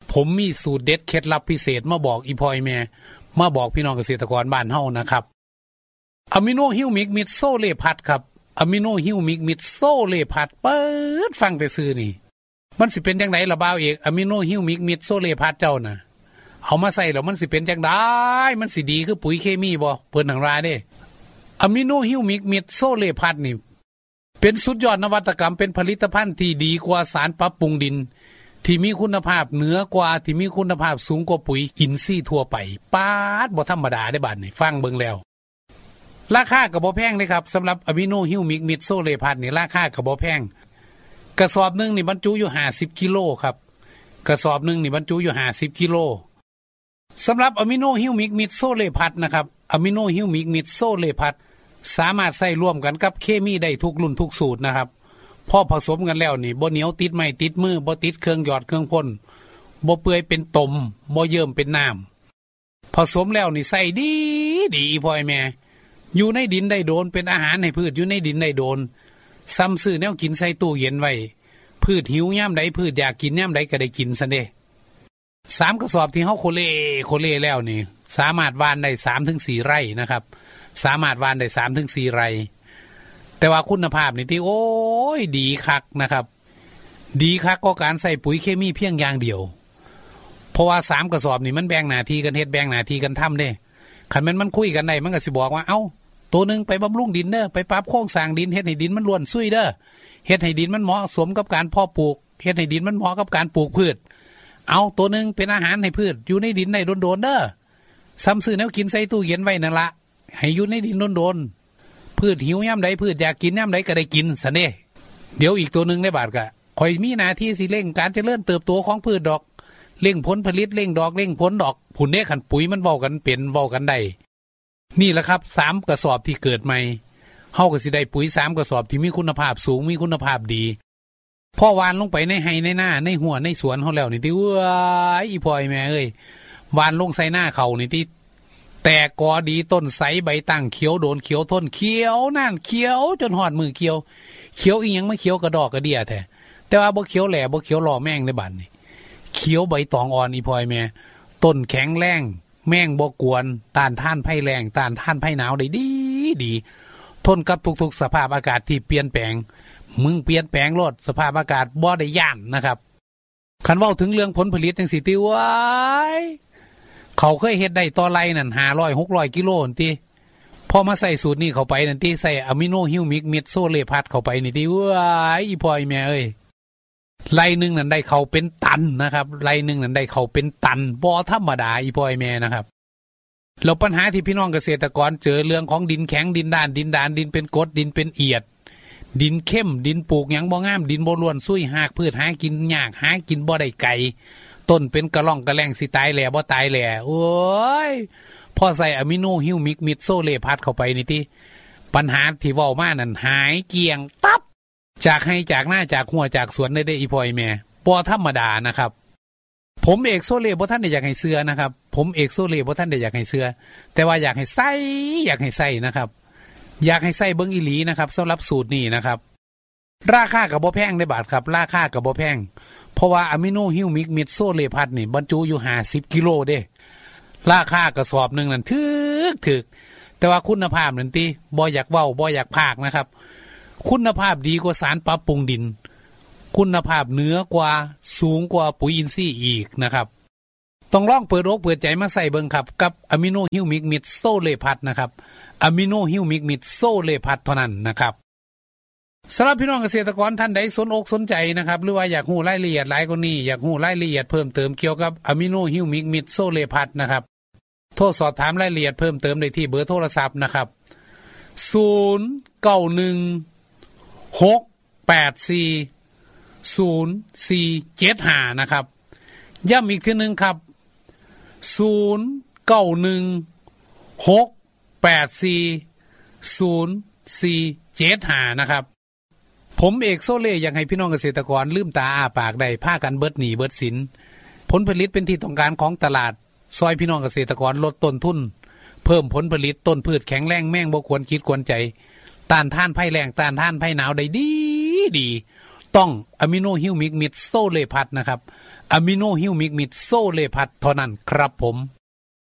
ผมมีสูตรเด็ดเคล็ดลับพิเศษมาบอกอีพอยแม่มาบอกพี่น้องเกษตรกรบ้านเฮานะครับอะมิโนฮิวมิกมิดโซเลพัดครับอะมิโนฮิวมิกมิดโซเลพัดเปิดฟังแต่ซื่อนี่มันสิเป็นจังไดล่ะบ่าวเอกอะมิโนฮิวมิกมิดโซเลพัดเจ้าน่ะเอามาใส่แล้วมันสิเป็นจังไดมันสิดีคือปุ๋ยเคมีบ่เพิ่นหังว่าเด้อะมิโนฮิวมิกมิดโซเลพัดนี่เป็นสุดยอดนวัตกรรมเป็นผลิตภัณฑ์ที่ดีกว่าสารปรับปรุงดินที่มีคุณภาพเหนือกว่าที่มีคุณภาพสูงกว่าปุ๋ยอินทรีย์ทั่วไปป๊าดบ่ธรรมดาได้บัดนี้ฟังเบิ่งแล้วราคาก็บ่แพงเลยครับสำหรับอะมิโนฮิวมิกมิดโซเลพัดนี่ราคาก็บ่แพงกระสอบนึงนี่บรรจุอยู่50กิโลครับกระสอบนึงนี่บรรจุอยู่50กิโลสำหรับอะมิโนฮิวมิกมิดโซเลพัดนะครับอะมิโนฮิวมิกมิดโซเลพัดสามารถใส่ร่วมกันกับเคมีได้ทุกรุ่นทุกสูตรนะครับพอผสมกันแล้วนี่บ่เหนียวติดไม้ติดมือบ่ติดเครื่องหยอดเครื่องพ่นบ่เปื่อยเป็นตมบ่เยิ้มเป็นน้ำผสมแล้วนี่ใส่ดีพ่อยแม่อยู่ในดินได้โดนเป็นอาหารให้พืชอยู่ในดินได้โดนซ้ำซื้อแนวกินใส่ตู้เย็นไว้พืชหิวยามใดพืชอยากกินยามใดก็ได้กินซะเด้3กระสอบที่เฮาโคเล่แล้วนี่สามารถหว่านได้ 3-4 ไร่นะครับสามารถหว่านได้ 3-4 ไร่แต่ว่าคุณภาพนี่ที่โอ้ยดีคักนะครับดีคักก็การใส่ปุ๋ยเคมีเพียงอย่างเดียวเพราะว่า3กระสอบนี่มันแบ่งหน้าที่กันเฮ็ดแบ่งหน้าที่กันทำเด้คันมันคุยกันได้มันก็สิบอกว่าเอ้าตัวนึงไปบำรุงดินเด้อไปปรับโครงสร้างดินเฮ็ดให้ดินมันล้วนซุยเด้อเฮ็ดให้ดินมันเหมาะสมกับการเพาะปลูกเฮ็ดให้ดินมันเหมาะกับการปลูกพืชเอาตัวนึงเป็นอาหารให้พืชอยู่ในดินได้โดนๆเด้อซ้ำซื้อแนวกินใส่ตู้เย็นไว้นั่นละให้อยู่ในดินโดนๆพืชหิวยามใดพืชอยากกินยามใดก็ได้กินซะเด้เดี๋ยวอีกตัวนึงได้บาดก็ค่อยมีหน้าที่สิเร่งการเจริญเติบโตของพืชดอกเร่งผลผลิตเร่งดอกเร่งผลดอกผุนเด้ขันปุ๋ยมันเว้ากันเป็นเว้ากันได้นี่แหละครับ3กระสอบที่เกิดใหม่เฮาก็สิได้ปุ๋ย3กระสอบที่มีคุณภาพสูงมีคุณภาพดีพอหว่านลงไปในไร่ในนาในหัวในสวนเฮาแล้วนี่ติเอ้ยอีพ่อยแม่เอ้ยหว่านลงใส่หน้าเขานี่ติแตกกอดีต้นใสใบตั้งเขียวโดนเขียวทนเขียวนั่นเขียวจนหอดมือเขียวอีหยังมาเขียวกระดอกกระเดี่ยแท้แต่ว่าบ่เขียวแหล่บ่เขียวหล่อแม่งในบัดนี่เขียวใบตองอ่อนอีพ่อยแม่ต้นแข็งแรงแม่งบ่กวนต้านทานภัยแรงต้านทานภัยหนาวได้ดีทนกับทุกๆสภาพอากาศที่เปลี่ยนแปลงมึงเปลี่ยนแปลงโลดสภาพอากาศบ่ได้ย่านนะครับคันเว้าถึงเรื่องผลผลิตจังสิติว้ายเขาเคยเฮ็ดได้ต่อไร่นั่น500-600กิโลนั่นติพอมาใส่สูตรนี้เข้าไปนั่นติใส่อะมิโนฮิวมิกมิดโซเลพัดเข้าไปนี่ติว้ายอีพ่อยแม่เอ้ยไร่นึงนั่นได้เข้าเป็นตันนะครับไร่นึงนั่นได้เข้าเป็นตันบ่ธรรมดาอีพ่อยแม่นะครับแล้วปัญหาที่พี่น้องเกษตรกรเจอเรื่องของดินแข็งดินด้านดินเป็นกรดดินเป็นเอียดดินเข้มดินปลูกหยังบ่งามดินบ่ล้วนซุยหากพืชหากินยากหากินบ่ได้ไกลต้นเป็นกระล่องกระแลงสิตายแหล่บ่ตายแหล่โอ้ยพอใส่อะมิโนฮิวมิกมิดโซเลพัดเข้าไปนี่ติปัญหาที่เว้ามานั่นหายเกลี้ยงตับจากให้จากหน้าจากหัวจากสวนได้อีพ่อยแม่บ่ธรรมดานะครับผมเอกโซเลบ่ทันได้อยากให้เสือนะครับผมเอกโซเลบ่ทันได้อยากให้เสือแต่ว่าอยากให้ใส่นะครับอยากให้ใส่เบิ่งอีหลีนะครับสำหรับสูตรนี้นะครับราคาก็บ่แพงได้บาทครับราคาก็บ่แพงเพราะว่าอะมิโนฮิวมิกมิดโซเลพัดนี่บรรจุอยู่50กิโลเด้ราคากระสอบนึงนั่นถึกแต่ว่าคุณภาพนั่นติบ่อยากเว้าบ่อยากพากนะครับคุณภาพดีกว่าสารปรับปรุงดินคุณภาพเหนือกว่าสูงกว่าปุ๋ยอินทรีย์อีกนะครับต้องลองเปิดอกเปิดใจมาใส่เบิ่งครับกับอะมิโนฮิวมิกมิดโซเลพัดนะครับอะมิโนฮิวมิกมิดโซเลพัดเท่านั้นนะครับสำหรับพี่น้องเกษตรกรท่านใดสนอกสนใจนะครับหรือว่าอยากรู้รายละเอียดหลายกว่านี้อยากรู้รายละเอียดเพิ่มเติมเกี่ยวกับอะมิโนฮิวมิกมิดโซเลพัดนะครับโทรสอบถามรายละเอียดเพิ่มเติมได้ที่เบอร์โทรศัพท์นะครับ091-684-0475นะครับย้ำอีกทีนึงครับ091-684-0475นะครับผมเอกโซเล่อยากให้พี่น้องเกษตรกรลืมตาอ้าปากได้พากันเบิดหนี้เบิดสินผลผลิตเป็นที่ต้องการของตลาดซอยพี่น้องเกษตรกรลดต้นทุนเพิ่มผลผลิตต้นพืชแข็งแรงแม่งบ่ควรคิดควรใจต้านทานภัยแล้งต้านทานภัยหนาวได้ดีต้องอะมิโนฮิลมิกมิดโซเลพัทนะครับอะมิโนฮิลมิกมิดโซเลพัทเท่านั้นครับผม